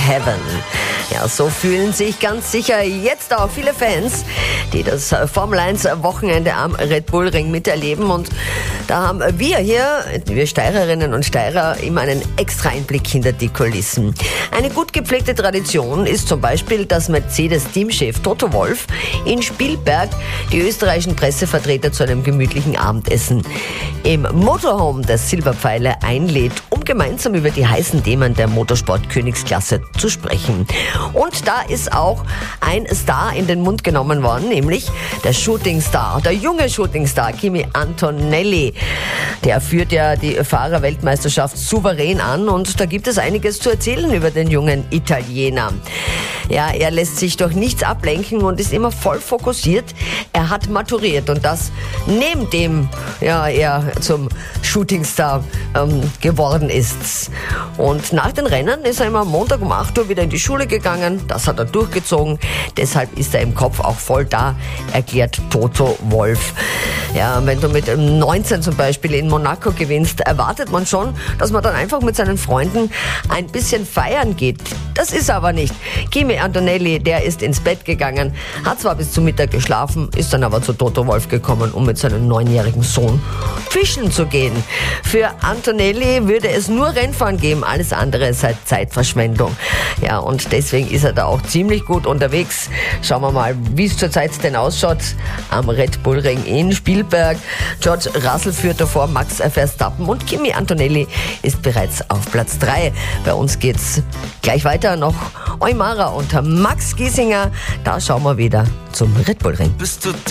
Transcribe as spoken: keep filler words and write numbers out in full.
Heaven. Ja, so fühlen sich ganz sicher jetzt auch viele Fans, die das Formel eins Wochenende am Red Bull Ring miterleben. Und da haben wir hier, wir Steirerinnen und Steirer, immer einen extra Einblick hinter die Kulissen. Eine gut gepflegte Tradition ist zum Beispiel, dass Mercedes-Teamchef Toto Wolff in Spielberg die österreichischen Pressevertreter zu einem gemütlichen Abendessen im Motorhome der Silberpfeile einlädt, um gemeinsam über die heißen Themen der Motorsport-Königsklasse zu sprechen. Und da ist auch ein Star in den Mund genommen worden, nämlich der Shootingstar, der junge Shootingstar Kimi Antonelli. Der führt ja die Fahrerweltmeisterschaft souverän an und da gibt es einiges zu erzählen über den jungen Italiener. Ja, er lässt sich durch nichts ablenken und ist immer voll fokussiert. Er hat maturiert und das neben dem, ja, er zum Shootingstar ähm, geworden ist. Und nach den Rennen ist er immer am Montag um acht Uhr wieder in die Schule gegangen. Das hat er durchgezogen. Deshalb ist er im Kopf auch voll da, erklärt Toto Wolff. Ja, wenn du mit neunzehn zum Beispiel in Monaco gewinnst, erwartet man schon, dass man dann einfach mit seinen Freunden ein bisschen feiern geht. Das ist aber nicht. Kimi Antonelli, der ist ins Bett gegangen, hat zwar bis zum Mittag geschlafen, ist dann aber zu Toto Wolff gekommen, um mit seinem neunjährigen Sohn fischen zu gehen. Für Antonelli würde es nur Rennfahren geben, alles andere sei Zeitverschwendung. Ja, und deswegen ist er da auch ziemlich gut unterwegs. Schauen wir mal, wie es zurzeit denn ausschaut am Red Bull Ring in Spielberg. George Russell führt davor Max Verstappen und Kimi Antonelli ist bereits auf Platz drei. Bei uns geht's gleich weiter, noch Eumara und Max Giesinger. Da schauen wir wieder zum Red Bull Ring. Bist du